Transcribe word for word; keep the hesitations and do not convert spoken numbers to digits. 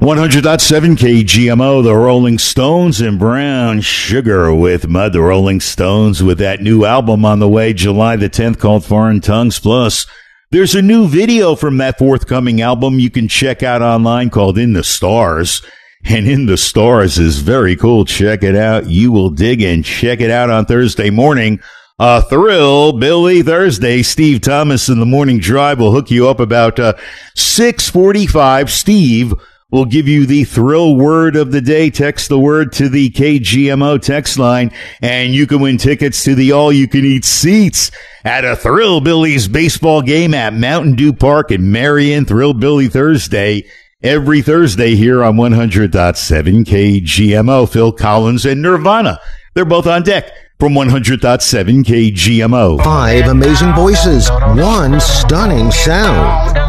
one hundred point seven K G M O, the Rolling Stones, and Brown Sugar with Mud. The Rolling Stones with that new album on the way July the tenth called Foreign Tongues. Plus, there's a new video from that forthcoming album you can check out online called In the Stars. And In the Stars is very cool. Check it out. You will dig and check it out on Thursday morning. A Thrill Billy Thursday. Steve Thomas in the Morning Drive will hook you up about uh, six forty-five. Steve will give you the thrill word of the day. Text the word to the K G M O text line, and you can win tickets to the all-you-can-eat seats at a Thrill Billy's baseball game at Mountain Dew Park in Marion. Thrill Billy Thursday, every Thursday here on one hundred point seven K G M O. Phil Collins and Nirvana, they're both on deck from one hundred point seven K G M O. Five amazing voices, one stunning sound.